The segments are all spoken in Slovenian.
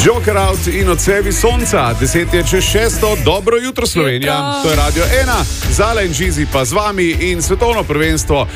Joker out in od sebi sonca. 10:06, dobro jutro Slovenija. To je Radio 1, Zala in Žizi pa z vami in svetovno prvenstvo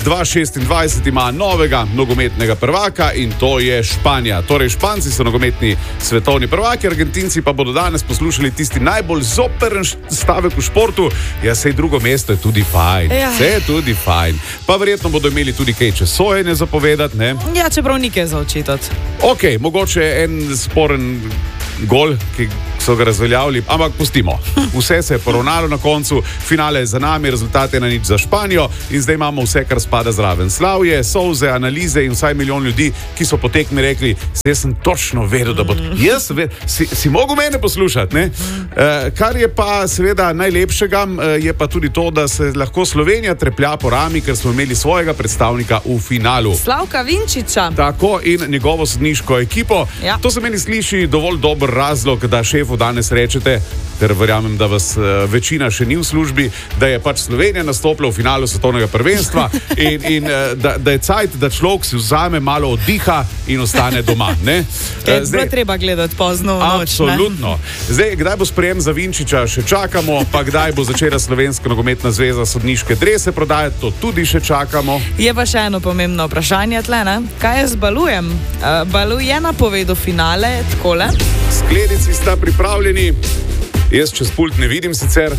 2026 ima novega nogometnega prvaka in to je Španija. Torej Španci so nogometni svetovni prvaki, Argentinci pa bodo danes poslušali tisti najbolj zoperen stavek v športu. Ja, sej drugo mesto je tudi fajn. Vse je tudi fajn. Pa verjetno bodo imeli tudi kaj čez sojenje zapovedati, ne? Ja, čeprav nekaj za očitati. Ok, mogoče en sporen gol, ki so ga razveljavili, ampak pustimo. Vse se je poravnalo na koncu, finale je za nami, rezultat je 1-0 za Španijo in zdaj imamo vse, kar spada zraven. Slavje, solze, analize in vsaj milijon ljudi, ki so po tekmi rekli, jaz sem točno vedel, da bo... Jaz si mogel mene poslušati, ne? Kar je pa seveda najlepšega, je pa tudi to, da se lahko Slovenija treplja po rami, ker smo imeli svojega predstavnika v finalu. Slavka Vinčiča. Tako, in njegovo sodniško ekipo. Ja. To se meni sliši dovolj dober razlog, da šefu danes rečete, ker verjamem, da vas večina še ni v službi, da je pač Slovenija nastopila v finalu svetovnega prvenstva in da je cajt, da človek si vzame malo oddiha in ostane doma. Zdaj treba gledati pozno v noč. Absolutno. Zdaj, kdaj bo sprejem za Vinčiča, še čakamo, pa kdaj bo začela Slovenska nogometna zveza sodniške drese prodajati, to tudi še čakamo. Je pa še eno pomembno vprašanje tle, ne? Kaj je z Balujem? Balu je napovedal finale, takole. Skledici sta pripravljeni. Jaz čez pult ne vidim sicer.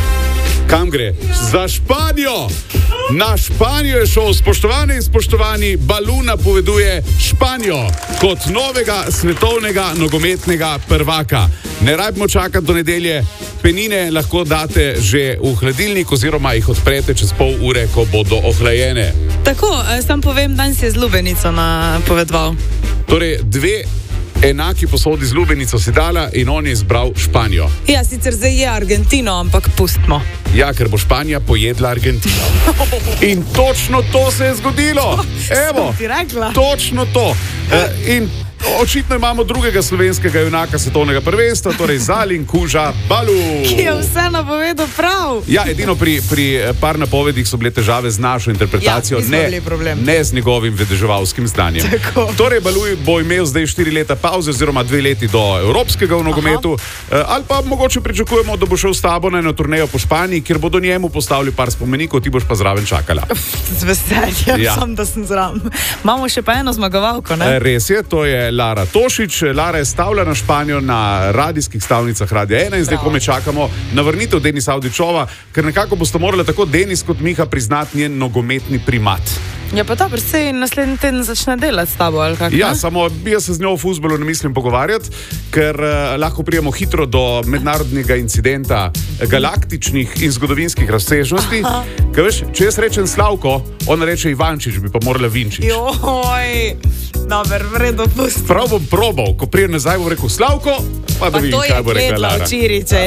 Kam gre? Za Španijo! Na Španijo je šel, spoštovani in spoštovani, Balu napoveduje Španijo kot novega svetovnega nogometnega prvaka. Ne rabimo čakati do nedelje, penine lahko date že v hladilnik oziroma jih odprete čez pol ure, ko bodo ohlajene. Tako, sam povem, danes je z lubenico napovedoval. Torej, dve enaki posodi z lubenico si dala in on je izbral Španijo. Ja, sicer zdaj je Argentino, ampak pustimo. Ja, ker bo Španija pojedla Argentino. In točno to se je zgodilo. Evo, ti rekla. Točno to. In očitno imamo drugega slovenskega junaka svetovnega prvenstva, torej Zalin Kuža Balu. Ki je vse napovedal prav. Ja, edino pri par napovedih so bile težave z našo interpretacijo, ne z njegovim vedeževalskim znanjem. Tako. Torej, Balu bo imel zdaj 4 leta pauze oziroma 2 leti do evropskega v nogometu, ali pa mogoče pričakujemo, da bo šel s tabo na eno turnejo po Španiji, kjer bodo njemu postavili par spomenikov, ti boš pa zraven čakala. Z veseljem, Ja. Sam da sem zraven. Imamo še pa eno zmagovalko, ne? Res je, to je Lara Tošič. Lara je stavila na Španijo na radijskih stavnicah Radia 1 in zdaj kome čakamo na vrnitev Denisa Avdićova, ker nekako boste morali tako Denis kot Miha priznati njen nogometni primat. Ja, pa dobro, sej naslednji teden začne delati s tabo, ali kako? Ja, samo jaz se z njo v fuzbolu ne mislim pogovarjati, ker lahko prijemo hitro do mednarodnega incidenta galaktičnih in zgodovinskih razsežnosti. Ker veš, če jaz rečem Slavko, ona reče Ivančič, bi pa morala Vinčič. Joj, dober, vredo pusti. Prav bom probal, ko prijem nazaj, bom rekel Slavko, pa da vidim, kaj bo rekla Lara. To je kledla včeraj, če